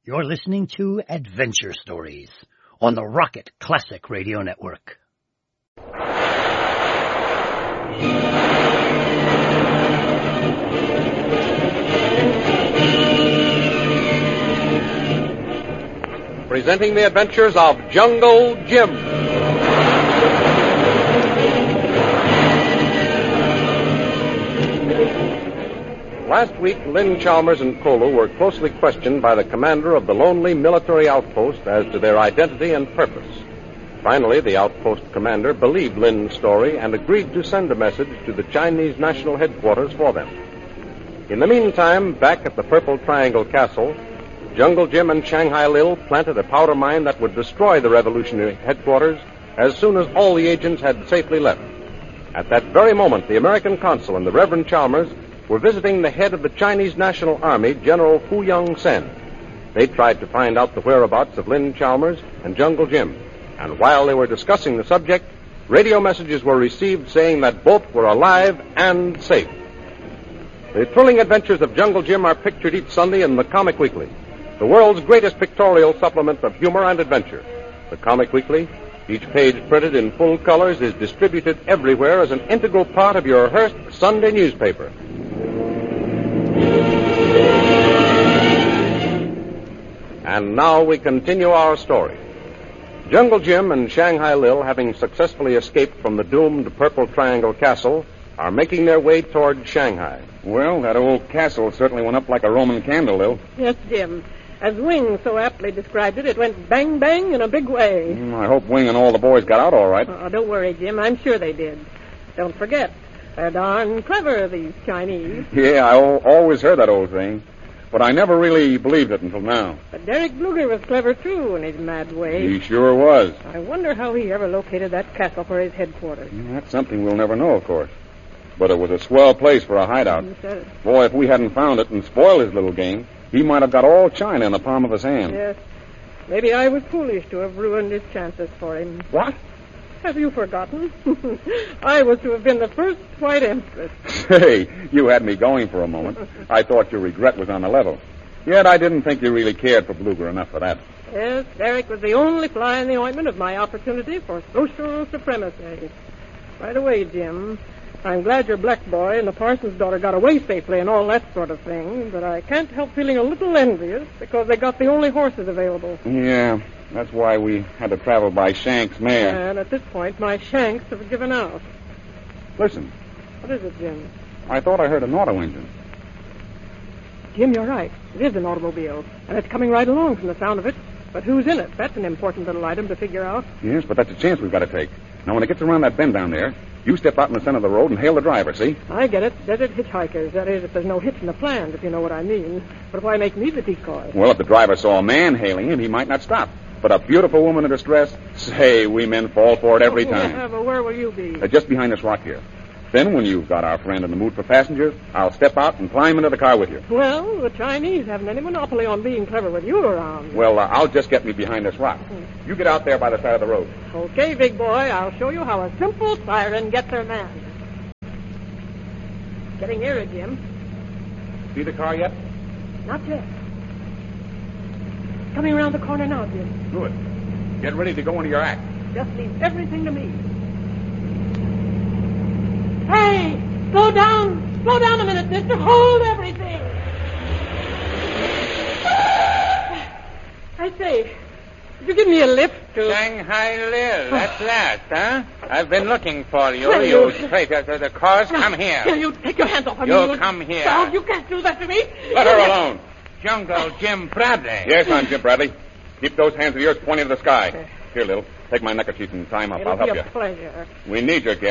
You're listening to Adventure Stories on the Rocket Classic Radio Network. Presenting the adventures of Jungle Jim. Last week, Lynn Chalmers and Kolu were closely questioned by the commander of the lonely military outpost as to their identity and purpose. Finally, the outpost commander believed Lynn's story and agreed to send a message to the Chinese national headquarters for them. In the meantime, back at the Purple Triangle Castle, Jungle Jim and Shanghai Lil planted a powder mine that would destroy the revolutionary headquarters as soon as all the agents had safely left. At that very moment, the American consul and the Reverend Chalmers were visiting the head of the Chinese National Army, General Fu Yong-sen. They tried to find out the whereabouts of Lynn Chalmers and Jungle Jim. And while they were discussing the subject, radio messages were received saying that both were alive and safe. The thrilling adventures of Jungle Jim are pictured each Sunday in the Comic Weekly, the world's greatest pictorial supplement of humor and adventure. The Comic Weekly, each page printed in full colors, is distributed everywhere as an integral part of your Hearst Sunday newspaper. And now we continue our story. Jungle Jim and Shanghai Lil, having successfully escaped from the doomed Purple Triangle Castle, are making their way toward Shanghai. Well, that old castle certainly went up like a Roman candle, Lil. Yes, Jim. As Wing so aptly described it, it went bang, bang in a big way. I hope Wing and all the boys got out all right. Oh, don't worry, Jim. I'm sure they did. Don't forget, they're darn clever, these Chinese. Yeah, I always heard that old saying. But I never really believed it until now. But Derek Bluger was clever, too, in his mad way. He sure was. I wonder how he ever located that castle for his headquarters. That's something we'll never know, of course. But it was a swell place for a hideout. You said it. Boy, if we hadn't found it and spoiled his little game, he might have got all China in the palm of his hand. Yes. Maybe I was foolish to have ruined his chances for him. What? Have you forgotten? I was to have been the first white empress. Hey, you had me going for a moment. I thought your regret was on the level. Yet I didn't think you really cared for Bluger enough for that. Yes, Derek was the only fly in the ointment of my opportunity for social supremacy. By the way, Jim, I'm glad your black boy and the parson's daughter got away safely and all that sort of thing, but I can't help feeling a little envious because they got the only horses available. Yeah, that's why we had to travel by Shank's mare. And at this point, my shanks have given out. Listen, What is it, Jim? I thought I heard an auto engine. Jim, you're right. It is an automobile, and it's coming right along from the sound of it. But who's in it? That's an important little item to figure out. Yes, but that's a chance we've got to take. Now, when it gets around that bend down there, you step out in the center of the road and hail the driver, see? I get it. Desert hitchhikers. That is, if there's no hitch in the plans, if you know what I mean. But why make me the decoy? Well, if the driver saw a man hailing him, he might not stop. But a beautiful woman in distress, say, we men fall for it every time. Yeah, but where will you be? Just behind this rock here. Then, when you've got our friend in the mood for passengers, I'll step out and climb into the car with you. Well, the Chinese haven't any monopoly on being clever with you around. Well, I'll just get me behind this rock. You get out there by the side of the road. Okay, big boy, I'll show you how a simple siren gets her man. Getting nearer, Jim. See the car yet? Not yet. Coming around the corner now, Jim. Good. Get ready to go into your act. Just leave everything to me. Hey! Slow down! Slow down a minute, mister. Hold everything! I say, could you give me a lift to... Shanghai Lil, at last, huh? I've been looking for you, Well, you you- traitor to the cause. Come here. Here, you take your hands off of me. You come here. Dog, you can't do that to me. Let her alone. Jungle Jim Bradley. Yes, I'm Jim Bradley. Keep those hands of yours pointing to the sky. Here, Lil, take my neckerchief and tie him up. It'll I'll help be you. a pleasure. We need your